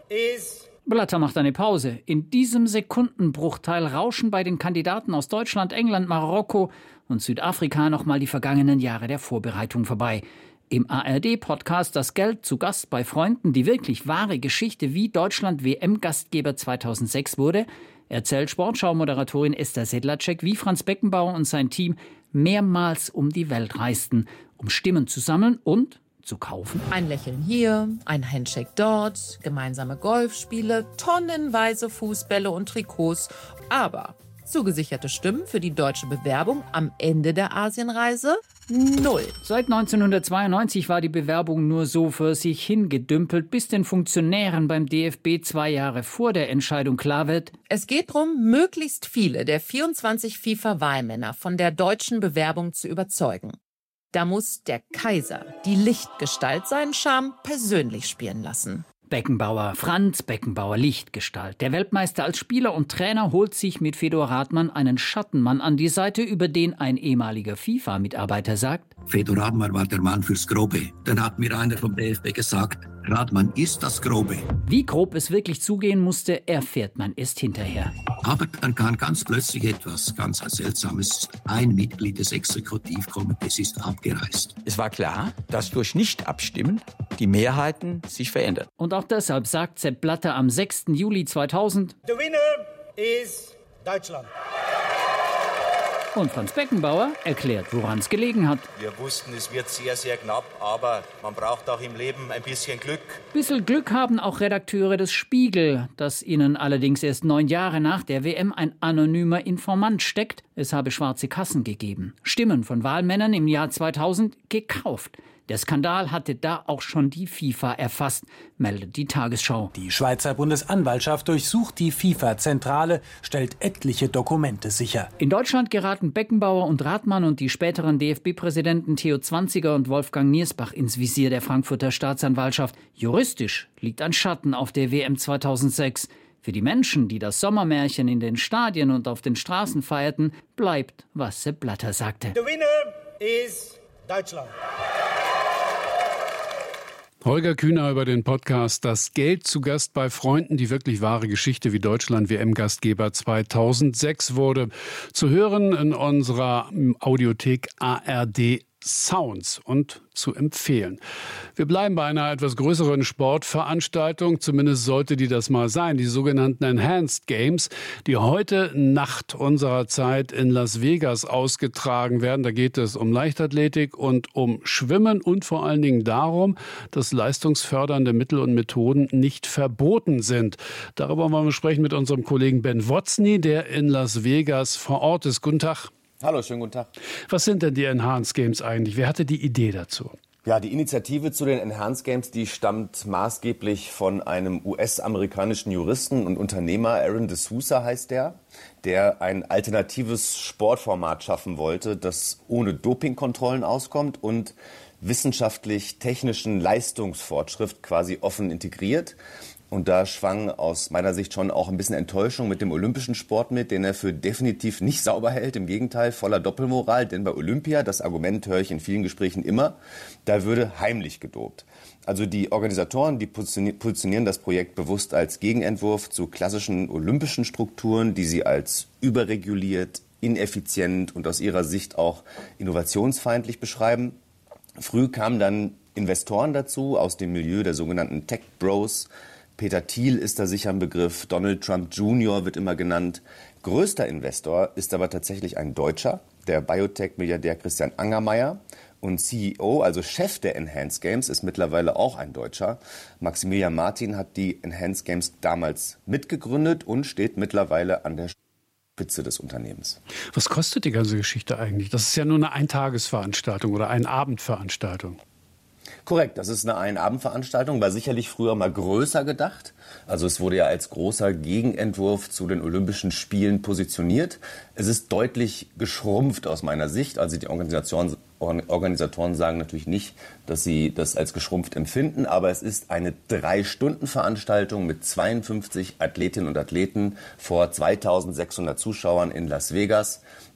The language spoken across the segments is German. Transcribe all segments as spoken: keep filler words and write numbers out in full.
is... Blatter macht eine Pause. In diesem Sekundenbruchteil rauschen bei den Kandidaten aus Deutschland, England, Marokko und Südafrika nochmal die vergangenen Jahre der Vorbereitung vorbei. Im A R D-Podcast Das Geld zu Gast bei Freunden, die wirklich wahre Geschichte, wie Deutschland W M-Gastgeber zweitausendsechs wurde, erzählt Sportschau-Moderatorin Esther Sedlacek, wie Franz Beckenbauer und sein Team mehrmals um die Welt reisten, um Stimmen zu sammeln und zu kaufen. Ein Lächeln hier, ein Handshake dort, gemeinsame Golfspiele, tonnenweise Fußbälle und Trikots. Aber zugesicherte Stimmen für die deutsche Bewerbung am Ende der Asienreise? Null. Seit neunzehnhundertzweiundneunzig war die Bewerbung nur so für sich hingedümpelt, bis den Funktionären beim D F B zwei Jahre vor der Entscheidung klar wird: Es geht darum, möglichst viele der vierundzwanzig FIFA-Wahlmänner von der deutschen Bewerbung zu überzeugen. Da muss der Kaiser, die Lichtgestalt, seinen Charme persönlich spielen lassen. Beckenbauer, Franz Beckenbauer, Lichtgestalt. Der Weltmeister als Spieler und Trainer holt sich mit Fedor Radmann einen Schattenmann an die Seite, über den ein ehemaliger FIFA-Mitarbeiter sagt: Fedor Radmann war der Mann fürs Grobe. Dann hat mir einer vom D F B gesagt, Radmann ist das Grobe. Wie grob es wirklich zugehen musste, erfährt man erst hinterher. Aber dann kam ganz plötzlich etwas ganz Seltsames. Ein Mitglied des Exekutivkomitees ist abgereist. Es war klar, dass durch Nicht-Abstimmen die Mehrheiten sich verändern. Und auch deshalb sagt Sepp Blatter am sechsten Juli zweitausend: The winner is Deutschland. Und Franz Beckenbauer erklärt, woran es gelegen hat. Wir wussten, es wird sehr, sehr knapp, aber man braucht auch im Leben ein bisschen Glück. Bisschen Glück haben auch Redakteure des Spiegel, dass ihnen allerdings erst neun Jahre nach der W M ein anonymer Informant steckt. Es habe schwarze Kassen gegeben. Stimmen von Wahlmännern im Jahr zweitausend gekauft. Der Skandal hatte da auch schon die FIFA erfasst, meldet die Tagesschau. Die Schweizer Bundesanwaltschaft durchsucht die FIFA-Zentrale, stellt etliche Dokumente sicher. In Deutschland geraten Beckenbauer und Radmann und die späteren D F B-Präsidenten Theo Zwanziger und Wolfgang Niersbach ins Visier der Frankfurter Staatsanwaltschaft. Juristisch liegt ein Schatten auf der W M zweitausendsechs. Für die Menschen, die das Sommermärchen in den Stadien und auf den Straßen feierten, bleibt, was Sepp Blatter sagte. The winner is Deutschland. Holger Kühner über den Podcast Das Geld zu Gast bei Freunden, die wirklich wahre Geschichte, wie Deutschland W M-Gastgeber zweitausendsechs wurde. Zu hören in unserer Audiothek A R D Sounds und zu empfehlen. Wir bleiben bei einer etwas größeren Sportveranstaltung, zumindest sollte die das mal sein, die sogenannten Enhanced Games, die heute Nacht unserer Zeit in Las Vegas ausgetragen werden. Da geht es um Leichtathletik und um Schwimmen und vor allen Dingen darum, dass leistungsfördernde Mittel und Methoden nicht verboten sind. Darüber wollen wir sprechen mit unserem Kollegen Ben Wotzny, der in Las Vegas vor Ort ist. Guten Tag. Hallo, schönen guten Tag. Was sind denn die Enhanced Games eigentlich? Wer hatte die Idee dazu? Ja, die Initiative zu den Enhanced Games, die stammt maßgeblich von einem U S-amerikanischen Juristen und Unternehmer, Aaron D'Souza heißt der, der ein alternatives Sportformat schaffen wollte, das ohne Dopingkontrollen auskommt und wissenschaftlich-technischen Leistungsfortschritt quasi offen integriert. Und da schwang aus meiner Sicht schon auch ein bisschen Enttäuschung mit dem olympischen Sport mit, den er für definitiv nicht sauber hält. Im Gegenteil, voller Doppelmoral. Denn bei Olympia, das Argument höre ich in vielen Gesprächen immer, da würde heimlich gedopt. Also die Organisatoren, die positionieren das Projekt bewusst als Gegenentwurf zu klassischen olympischen Strukturen, die sie als überreguliert, ineffizient und aus ihrer Sicht auch innovationsfeindlich beschreiben. Früh kamen dann Investoren dazu aus dem Milieu der sogenannten Tech Bros. Peter Thiel ist da sicher ein Begriff, Donald Trump Junior wird immer genannt. Größter Investor ist aber tatsächlich ein Deutscher, der Biotech-Milliardär Christian Angermayer. Und C E O, also Chef der Enhanced Games, ist mittlerweile auch ein Deutscher. Maximilian Martin hat die Enhanced Games damals mitgegründet und steht mittlerweile an der Spitze des Unternehmens. Was kostet die ganze Geschichte eigentlich? Das ist ja nur eine Eintagesveranstaltung oder eine Abendveranstaltung. Korrekt, das ist eine Einabendveranstaltung, war sicherlich früher mal größer gedacht. Also es wurde ja als großer Gegenentwurf zu den Olympischen Spielen positioniert. Es ist deutlich geschrumpft aus meiner Sicht. Also die Organisatoren, Organisatoren sagen natürlich nicht, dass sie das als geschrumpft empfinden, aber es ist eine Drei-Stunden-Veranstaltung mit zweiundfünfzig Athletinnen und Athleten vor zweitausendsechshundert Zuschauern in Las Vegas.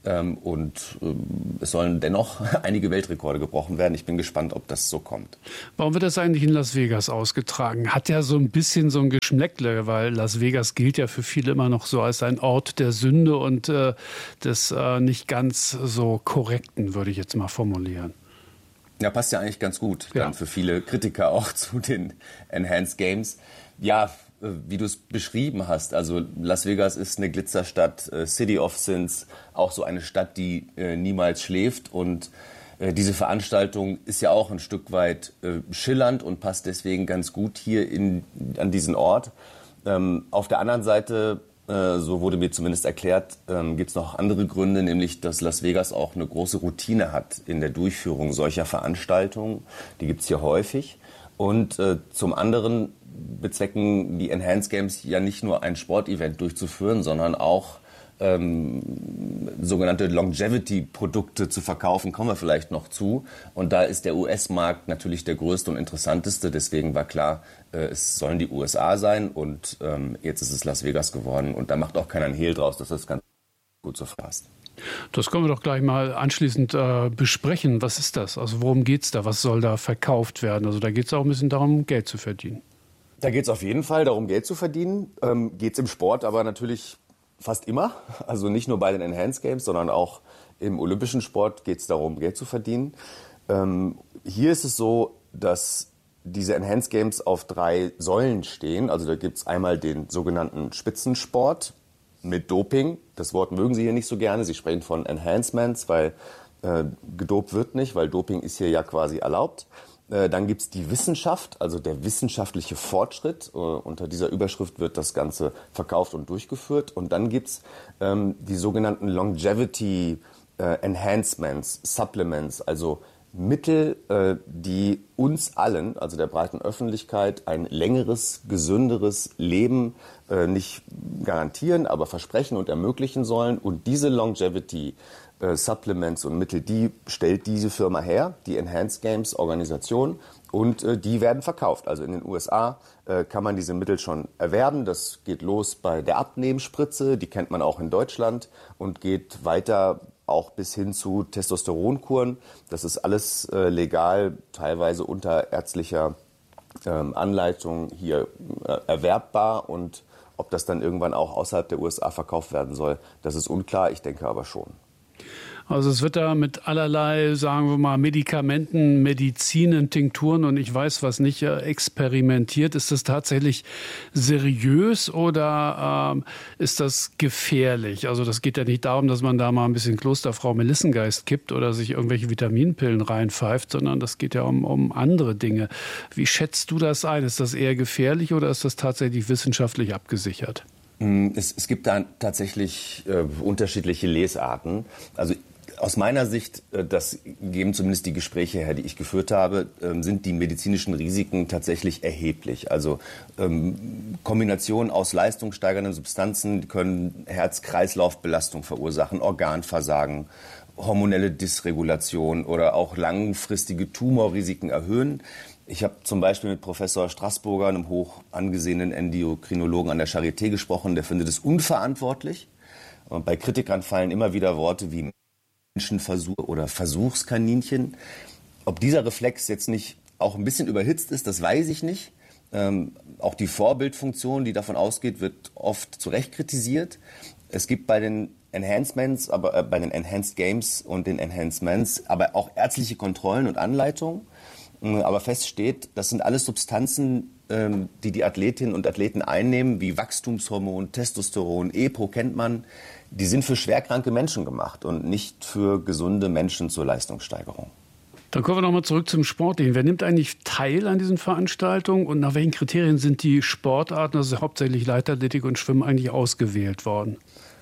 Ähm, und äh, es sollen dennoch einige Weltrekorde gebrochen werden. Ich bin gespannt, ob das so kommt. Warum wird das eigentlich in Las Vegas ausgetragen? Hat ja so ein bisschen so ein Geschmäckle, weil Las Vegas gilt ja für viele immer noch so als ein Ort der Sünde und äh, des äh, nicht ganz so korrekten, würde ich jetzt mal formulieren. Ja, passt ja eigentlich ganz gut ja. dann für viele Kritiker auch zu den Enhanced Games. Ja, wie du es beschrieben hast, also Las Vegas ist eine Glitzerstadt, äh, City of Sins, auch so eine Stadt, die äh, niemals schläft. Und äh, diese Veranstaltung ist ja auch ein Stück weit äh, schillernd und passt deswegen ganz gut hier in, an diesen Ort. Ähm, auf der anderen Seite, äh, so wurde mir zumindest erklärt, ähm, gibt es noch andere Gründe, nämlich dass Las Vegas auch eine große Routine hat in der Durchführung solcher Veranstaltungen. Die gibt es hier häufig. Und äh, zum anderen bezwecken die Enhanced Games ja nicht nur ein Sportevent durchzuführen, sondern auch ähm, sogenannte Longevity-Produkte zu verkaufen, kommen wir vielleicht noch zu. Und da ist der U S-Markt natürlich der größte und interessanteste. Deswegen war klar, äh, es sollen die U S A sein und ähm, jetzt ist es Las Vegas geworden. Und da macht auch keiner einen Hehl draus, dass das ganz gut so passt. Das können wir doch gleich mal anschließend äh, besprechen. Was ist das? Also worum geht es da? Was soll da verkauft werden? Also da geht es auch ein bisschen darum, Geld zu verdienen. Da geht es auf jeden Fall darum, Geld zu verdienen. Ähm, geht es im Sport aber natürlich fast immer. Also nicht nur bei den Enhanced Games, sondern auch im olympischen Sport geht es darum, Geld zu verdienen. Ähm, hier ist es so, dass diese Enhanced Games auf drei Säulen stehen. Also da gibt es einmal den sogenannten Spitzensport mit Doping. Das Wort mögen Sie hier nicht so gerne. Sie sprechen von Enhancements, weil äh, gedopt wird nicht, weil Doping ist hier ja quasi erlaubt. Dann gibt es die Wissenschaft, also der wissenschaftliche Fortschritt. Unter dieser Überschrift wird das Ganze verkauft und durchgeführt. Und dann gibt es ähm, die sogenannten Longevity äh, Enhancements, Supplements, also Mittel, äh, die uns allen, also der breiten Öffentlichkeit, ein längeres, gesünderes Leben äh, nicht garantieren, aber versprechen und ermöglichen sollen. Und diese Longevity Äh, Supplements und Mittel, die stellt diese Firma her, die Enhanced Games Organisation, und äh, die werden verkauft. Also in den U S A äh, kann man diese Mittel schon erwerben. Das geht los bei der Abnehmspritze, die kennt man auch in Deutschland, und geht weiter auch bis hin zu Testosteronkuren. Das ist alles äh, legal, teilweise unter ärztlicher ähm, Anleitung hier äh, erwerbbar, und ob das dann irgendwann auch außerhalb der U S A verkauft werden soll, das ist unklar. Ich denke aber schon. Also es wird da mit allerlei, sagen wir mal, Medikamenten, Medizinen, Tinkturen und ich weiß was nicht, experimentiert. Ist das tatsächlich seriös oder ähm, ist das gefährlich? Also das geht ja nicht darum, dass man da mal ein bisschen Klosterfrau Melissengeist kippt oder sich irgendwelche Vitaminpillen reinpfeift, sondern das geht ja um, um andere Dinge. Wie schätzt du das ein? Ist das eher gefährlich oder ist das tatsächlich wissenschaftlich abgesichert? Es, es gibt da tatsächlich äh, unterschiedliche Lesarten. Also aus meiner Sicht, äh, das geben zumindest die Gespräche her, die ich geführt habe, äh, sind die medizinischen Risiken tatsächlich erheblich. Also ähm, Kombinationen aus leistungssteigernden Substanzen können Herz-Kreislauf-Belastung verursachen, Organversagen, hormonelle Dysregulation oder auch langfristige Tumorrisiken erhöhen. Ich habe zum Beispiel mit Professor Straßburger, einem hoch angesehenen Endokrinologen an der Charité, gesprochen. Der findet es unverantwortlich. Und bei Kritikern fallen immer wieder Worte wie Menschenversuch oder Versuchskaninchen. Ob dieser Reflex jetzt nicht auch ein bisschen überhitzt ist, das weiß ich nicht. Ähm, auch die Vorbildfunktion, die davon ausgeht, wird oft zu Recht kritisiert. Es gibt bei den Enhancements, aber äh, bei den Enhanced Games und den Enhancements, aber auch ärztliche Kontrollen und Anleitungen. Aber fest steht, das sind alles Substanzen, die die Athletinnen und Athleten einnehmen, wie Wachstumshormon, Testosteron, Epo kennt man. Die sind für schwerkranke Menschen gemacht und nicht für gesunde Menschen zur Leistungssteigerung. Dann kommen wir noch mal zurück zum Sport. Wer nimmt eigentlich teil an diesen Veranstaltungen und nach welchen Kriterien sind die Sportarten, also hauptsächlich Leichtathletik und Schwimmen, eigentlich ausgewählt worden?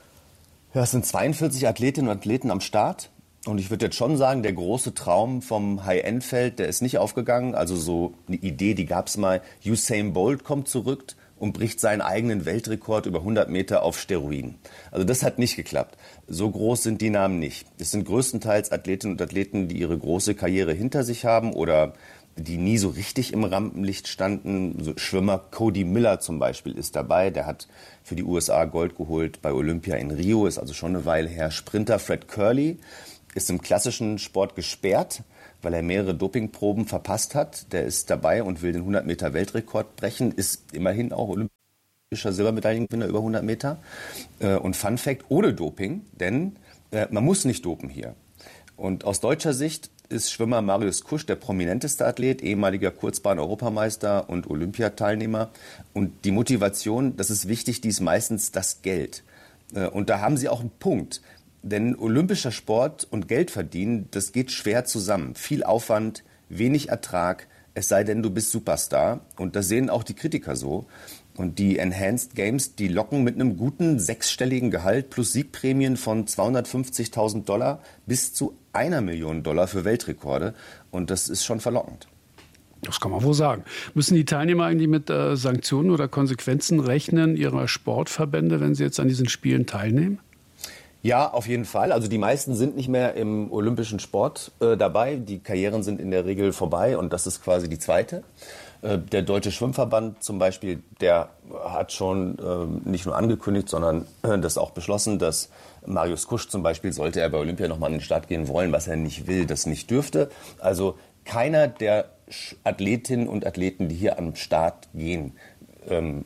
Ja, es sind zweiundvierzig Athletinnen und Athleten am Start. Und ich würde jetzt schon sagen, der große Traum vom High-End-Feld, der ist nicht aufgegangen. Also so eine Idee, die gab es mal. Usain Bolt kommt zurück und bricht seinen eigenen Weltrekord über hundert Meter auf Steroiden. Also das hat nicht geklappt. So groß sind die Namen nicht. Es sind größtenteils Athletinnen und Athleten, die ihre große Karriere hinter sich haben oder die nie so richtig im Rampenlicht standen. So Schwimmer Cody Miller zum Beispiel ist dabei. Der hat für die U S A Gold geholt bei Olympia in Rio, ist also schon eine Weile her. Sprinter Fred Curley ist im klassischen Sport gesperrt, weil er mehrere Dopingproben verpasst hat. Der ist dabei und will den hundert Meter Weltrekord brechen, ist immerhin auch olympischer Silbermedaillengewinner über hundert Meter. Und Fun Fact, ohne Doping, denn man muss nicht dopen hier. Und aus deutscher Sicht ist Schwimmer Marius Kusch der prominenteste Athlet, ehemaliger Kurzbahn-Europameister und Olympiateilnehmer. Und die Motivation, das ist wichtig, die ist meistens das Geld. Und da haben sie auch einen Punkt. Denn olympischer Sport und Geld verdienen, das geht schwer zusammen. Viel Aufwand, wenig Ertrag, es sei denn, du bist Superstar. Und das sehen auch die Kritiker so. Und die Enhanced Games, die locken mit einem guten sechsstelligen Gehalt plus Siegprämien von zweihundertfünfzigtausend Dollar bis zu einer Million Dollar für Weltrekorde. Und das ist schon verlockend. Das kann man wohl sagen. Müssen die Teilnehmer eigentlich mit äh, Sanktionen oder Konsequenzen rechnen ihrer Sportverbände, wenn sie jetzt an diesen Spielen teilnehmen? Ja, auf jeden Fall. Also die meisten sind nicht mehr im olympischen Sport äh, dabei. Die Karrieren sind in der Regel vorbei und das ist quasi die zweite. Äh, der Deutsche Schwimmverband zum Beispiel, der hat schon äh, nicht nur angekündigt, sondern äh, das auch beschlossen, dass Marius Kusch zum Beispiel, sollte er bei Olympia nochmal an den Start gehen wollen, was er nicht will, das nicht dürfte. Also keiner der Athletinnen und Athleten, die hier am Start gehen, ähm,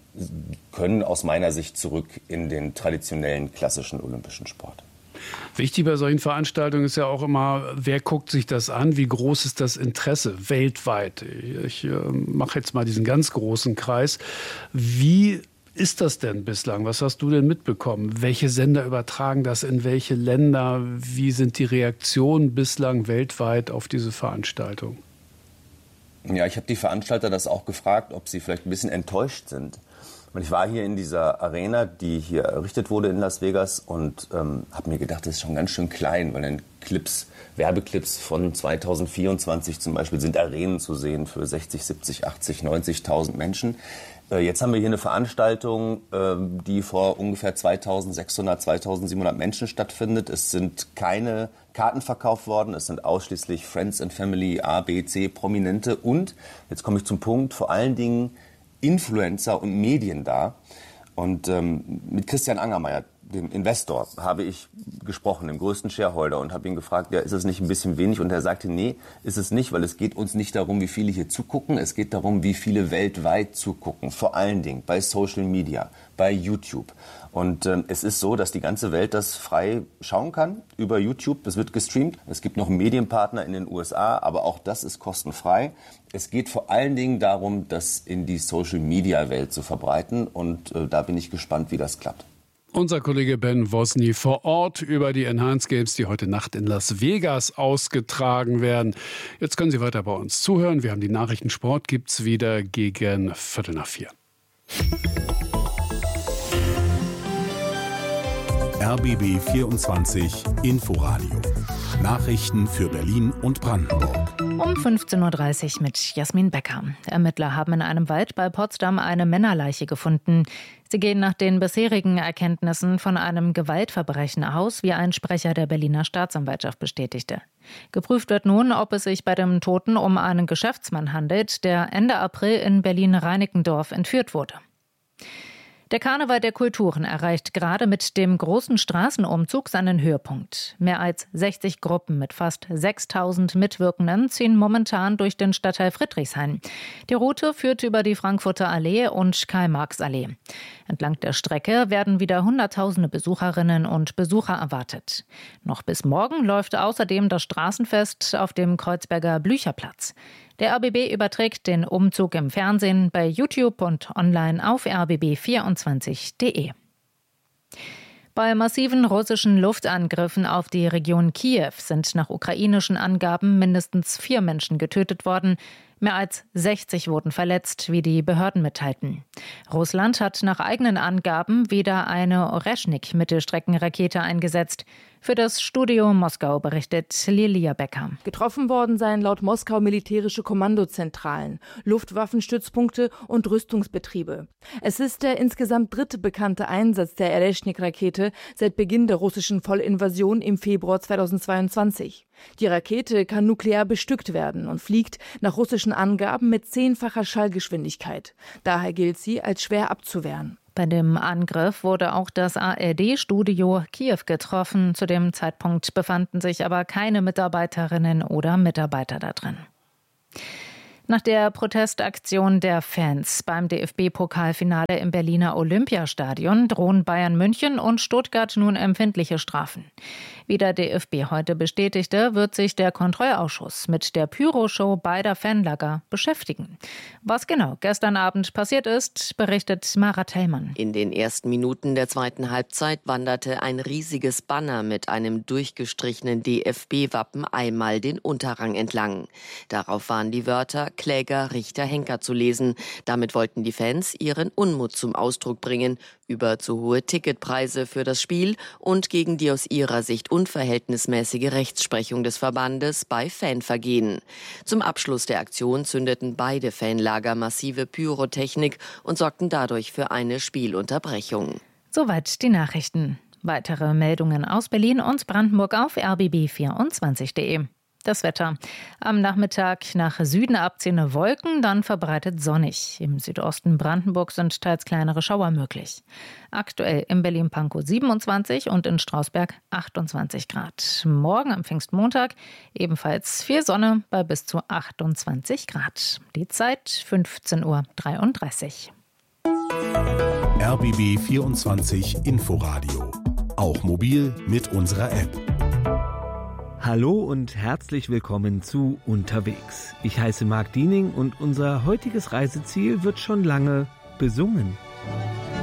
können aus meiner Sicht zurück in den traditionellen klassischen olympischen Sport. Wichtig bei solchen Veranstaltungen ist ja auch immer, wer guckt sich das an, wie groß ist das Interesse weltweit. Ich äh, mache jetzt mal diesen ganz großen Kreis. Wie ist das denn bislang? Was hast du denn mitbekommen? Welche Sender übertragen das in welche Länder? Wie sind die Reaktionen bislang weltweit auf diese Veranstaltung? Ja, ich habe die Veranstalter das auch gefragt, ob sie vielleicht ein bisschen enttäuscht sind. Und ich war hier in dieser Arena, die hier errichtet wurde in Las Vegas und ähm, habe mir gedacht, das ist schon ganz schön klein, weil in Clips, Werbeclips von zweitausendvierundzwanzig zum Beispiel sind Arenen zu sehen für sechzig, siebzig, achtzig, neunzigtausend Menschen. Äh, jetzt haben wir hier eine Veranstaltung, äh, die vor ungefähr zweitausendsechshundert, zweitausendsiebenhundert Menschen stattfindet. Es sind keine Karten verkauft worden, es sind ausschließlich Friends and Family, A, B, C, Prominente und, jetzt komme ich zum Punkt, vor allen Dingen Influencer und Medien da. Und ähm, mit Christian Angermayer, dem Investor, habe ich gesprochen, dem größten Shareholder, und habe ihn gefragt, ja, ist es nicht ein bisschen wenig? Und er sagte, nee, ist es nicht, weil es geht uns nicht darum, wie viele hier zugucken, es geht darum, wie viele weltweit zugucken, vor allen Dingen bei Social Media, bei YouTube. Und ähm, es ist so, dass die ganze Welt das frei schauen kann über YouTube. Es wird gestreamt. Es gibt noch einen Medienpartner in den U S A, aber auch das ist kostenfrei. Es geht vor allen Dingen darum, das in die Social-Media-Welt zu verbreiten. Und äh, da bin ich gespannt, wie das klappt. Unser Kollege Ben Wosny vor Ort über die Enhanced Games, die heute Nacht in Las Vegas ausgetragen werden. Jetzt können Sie weiter bei uns zuhören. Wir haben die Nachrichten Sport, gibt's wieder gegen Viertel nach vier. R B B vierundzwanzig Inforadio. Nachrichten für Berlin und Brandenburg. Um fünfzehn Uhr dreißig mit Jasmin Becker. Ermittler haben in einem Wald bei Potsdam eine Männerleiche gefunden. Sie gehen nach den bisherigen Erkenntnissen von einem Gewaltverbrechen aus, wie ein Sprecher der Berliner Staatsanwaltschaft bestätigte. Geprüft wird nun, ob es sich bei dem Toten um einen Geschäftsmann handelt, der Ende April in Berlin-Reinickendorf entführt wurde. Der Karneval der Kulturen erreicht gerade mit dem großen Straßenumzug seinen Höhepunkt. Mehr als sechzig Gruppen mit fast sechstausend Mitwirkenden ziehen momentan durch den Stadtteil Friedrichshain. Die Route führt über die Frankfurter Allee und Karl-Marx-Allee. Entlang der Strecke werden wieder Hunderttausende Besucherinnen und Besucher erwartet. Noch bis morgen läuft außerdem das Straßenfest auf dem Kreuzberger Blücherplatz. Der R B B überträgt den Umzug im Fernsehen, bei YouTube und online auf r b b vierundzwanzig punkt d e. Bei massiven russischen Luftangriffen auf die Region Kiew sind nach ukrainischen Angaben mindestens vier Menschen getötet worden. Mehr als sechzig wurden verletzt, wie die Behörden mitteilten. Russland hat nach eigenen Angaben wieder eine Oreschnik-Mittelstreckenrakete eingesetzt. Für das Studio Moskau berichtet Lilia Becker. Getroffen worden seien laut Moskau militärische Kommandozentralen, Luftwaffenstützpunkte und Rüstungsbetriebe. Es ist der insgesamt dritte bekannte Einsatz der Oreschnik-Rakete seit Beginn der russischen Vollinvasion im Februar zweitausendzweiundzwanzig. Die Rakete kann nuklear bestückt werden und fliegt nach russischen Angaben mit zehnfacher Schallgeschwindigkeit. Daher gilt sie als schwer abzuwehren. Bei dem Angriff wurde auch das A R D-Studio Kiew getroffen. Zu dem Zeitpunkt befanden sich aber keine Mitarbeiterinnen oder Mitarbeiter da drin. Nach der Protestaktion der Fans beim D F B-Pokalfinale im Berliner Olympiastadion drohen Bayern München und Stuttgart nun empfindliche Strafen. Wie der D F B heute bestätigte, wird sich der Kontrollausschuss mit der Pyroshow beider Fanlager beschäftigen. Was genau gestern Abend passiert ist, berichtet Mara Tellmann. In den ersten Minuten der zweiten Halbzeit wanderte ein riesiges Banner mit einem durchgestrichenen D F B-Wappen einmal den Unterrang entlang. Darauf waren die Wörter Kläger, Richter, Henker zu lesen. Damit wollten die Fans ihren Unmut zum Ausdruck bringen über zu hohe Ticketpreise für das Spiel und gegen die aus ihrer Sicht unverhältnismäßige Rechtsprechung des Verbandes bei Fanvergehen. Zum Abschluss der Aktion zündeten beide Fanlager massive Pyrotechnik und sorgten dadurch für eine Spielunterbrechung. Soweit die Nachrichten. Weitere Meldungen aus Berlin und Brandenburg auf r b b vierundzwanzig punkt de. Das Wetter. Am Nachmittag nach Süden abziehende Wolken, dann verbreitet sonnig. Im Südosten Brandenburg sind teils kleinere Schauer möglich. Aktuell in Berlin-Pankow siebenundzwanzig und in Strausberg achtundzwanzig Grad. Morgen am Pfingstmontag ebenfalls viel Sonne bei bis zu achtundzwanzig Grad. Die Zeit fünfzehn Uhr dreiunddreißig. R B B vierundzwanzig Inforadio. Auch mobil mit unserer App. Hallo und herzlich willkommen zu Unterwegs. Ich heiße Marc Diening und unser heutiges Reiseziel wird schon lange besungen.